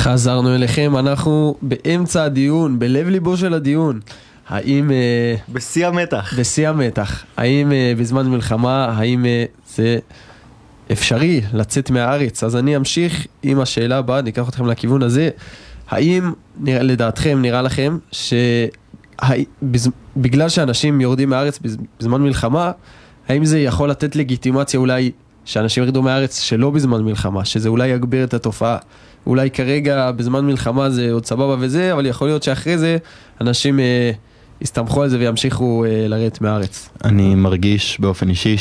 חזרנו אליכם, אנחנו באמצע הדיון, בלב ליבו של הדיון. האם... בשיא המתח. בשיא המתח. האם בזמן מלחמה, האם זה אפשרי לצאת מהארץ? אז אני אמשיך עם השאלה הבאה, ניקח אתכם לכיוון הזה. האם לדעתכם, נראה לכם, בגלל שאנשים יורדים מהארץ בזמן מלחמה, האם זה יכול לתת לגיטימציה אולי שאנשים ירדו מהארץ שלא בזמן מלחמה, שזה אולי יגביר את התופעה? אולי כרגע בזמן מלחמה זה עוד סבבה וזה, אבל יכול להיות שאחרי זה אנשים יסתמכו על זה וימשיכו לרדת מהארץ. אני מרגיש באופן אישי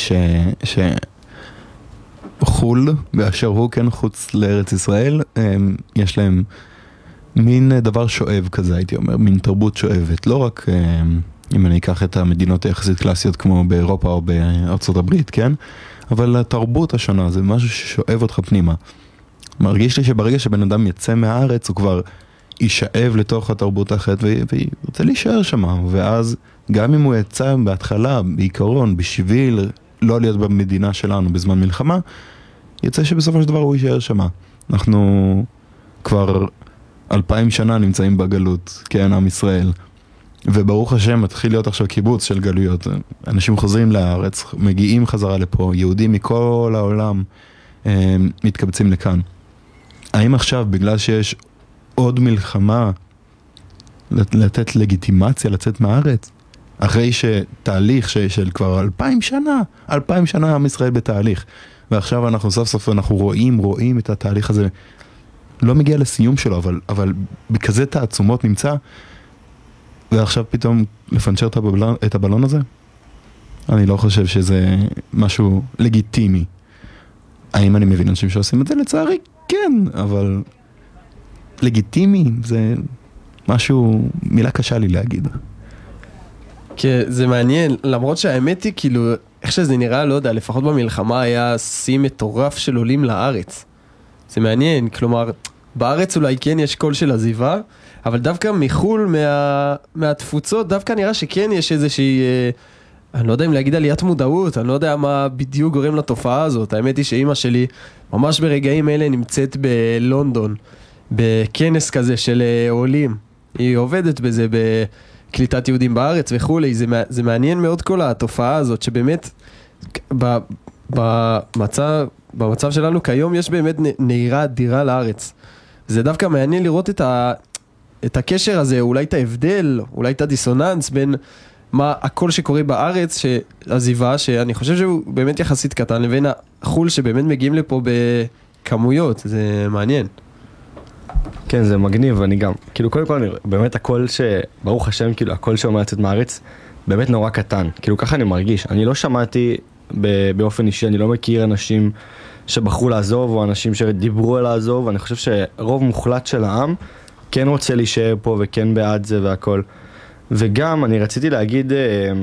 חול, באשר הוא כן חוץ לארץ ישראל, יש להם מין דבר שואב כזה, הייתי אומר, מין תרבות שואבת. לא רק אם אני אקח את המדינות היחסית קלאסיות כמו באירופה או בארצות הברית, כן? אבל התרבות השונה זה משהו ששואב אותך פנימה. מרגיש לי שברגע שבן אדם יצא מהארץ הוא כבר יישאב לתוך התרבות האחרת וירצה להישאר שמה, ואז גם אם הוא יצא בהתחלה בעיקרון בשביל לא להיות במדינה שלנו בזמן מלחמה, יצא שבסופו של דבר הוא יישאר שמה. אנחנו כבר 2000 שנה נמצאים בגלות, כן, עם ישראל, וברוך השם מתחיל להיות עכשיו קיבוץ של גלויות. אנשים חוזרים לארץ, מגיעים חזרה לפה, יהודים מכל העולם מתקבצים לכאן. האם עכשיו, בגלל שיש עוד מלחמה, לתת לגיטימציה לצאת מהארץ? אחרי שתהליך של כבר 2000 שנה עם ישראל בתהליך, ועכשיו אנחנו סוף סוף אנחנו רואים את התהליך הזה, לא מגיע לסיום שלו, אבל בכזה תעצומות נמצא, ועכשיו פתאום לפנצ'ר את הבלון הזה? אני לא חושב שזה משהו לגיטימי. האם אני מבין אנשים שעושים את זה? לצערי, כן, אבל לגיטימי זה משהו, מילה קשה לי להגיד. כן, זה מעניין, למרות שהאמת היא כאילו, איך שזה נראה, לא יודע, לפחות במלחמה היה שיא מטורף של עולים לארץ. זה מעניין, כלומר, בארץ אולי כן יש קול של עזיבה, אבל דווקא מחול מהתפוצות, דווקא נראה שכן יש איזושהי, אני לא יודע אם להגיד עליית מודעות, אני לא יודע מה בדיוק גורם לתופעה הזאת. האמת היא שאמא שלי ממש ברגעים אלה נמצאת בלונדון, בכנס כזה של עולים. היא עובדת בזה בקליטת יהודים בארץ וכולי. זה מעניין מאוד כל התופעה הזאת, שבאמת במצב שלנו כיום יש באמת נהירה אדירה לארץ. זה דווקא מעניין לראות את הקשר הזה, אולי את ההבדל, אולי את הדיסוננס בין מה הכל שקורה בארץ, שעזיבה, שאני חושב שהוא באמת יחסית קטן, לבין החול שבאמת מגיעים לפה בכמויות. זה מעניין. כן, זה מגניב, אני גם, כאילו קודם כל, באמת הכל ברוך השם, כאילו הכל שאומר לצאת מהארץ, באמת נורא קטן. כאילו ככה אני מרגיש. אני לא שמעתי באופן אישי, אני לא מכיר אנשים שבחרו לעזוב, או אנשים שדיברו על לעזוב. אני חושב שרוב מוחלט של העם כן רוצה להישאר פה, וכן בעד זה והכל. וגם אני רציתי להגיד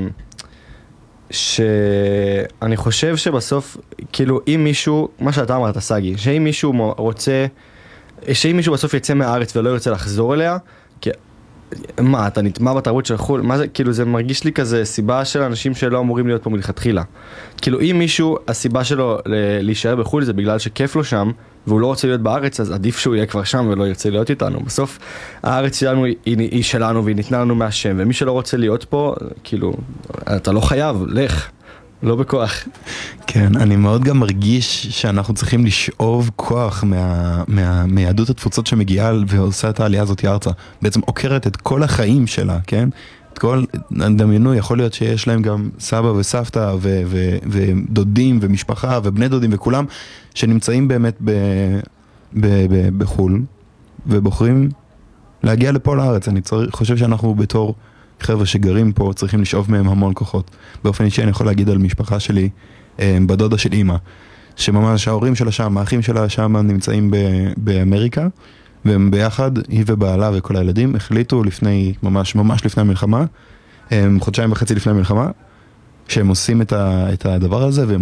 שאני חושב שבסוף, כאילו אם מישהו, מה שאתה אמרת סגי, שאם מישהו בסוף יצא מהארץ ולא ירצה לחזור אליה, מה, אתה נטמע בתרבות של חול? מה זה, כאילו זה מרגיש לי כזה סיבה של אנשים שלא אמורים להיות פה מלכתחילה. כאילו אם מישהו, הסיבה שלו להישאר בחול זה בגלל שכיף לו שם, והוא לא רוצה להיות בארץ, אז עדיף שהוא יהיה כבר שם ולא ירצה להיות איתנו. בסוף הארץ שלנו היא שלנו והיא ניתנה לנו מהשם, ומי שלא רוצה להיות פה, כאילו, אתה לא חייב, לך. לא בכוח. כן, אני מאוד גם מרגיש שאנחנו צריכים לשאוב כוח מיהדות התפוצות שמגיעה ועושה את העלייה הזאת ארצה. בעצם עוקרת את כל החיים שלה, כן? את כל, דמיינו, יכול להיות שיש להם גם סבא וסבתא ודודים ומשפחה ובני דודים וכולם שנמצאים באמת בחול ובוחרים להגיע לפה לארץ. אני חושב שאנחנו בתור חבר'ה שגרים פה צריכים לשאוב מהם המון כוחות. באופן אישי אני יכול להגיד על משפחה שלי, בדודה של אמא, שממש ההורים שלה שם, האחים שלה שם נמצאים באמריקה, והם ביחד, היא ובעלה וכל הילדים, החליטו ממש לפני המלחמה, חודשיים וחצי לפני המלחמה, שהם עושים את הדבר הזה, והם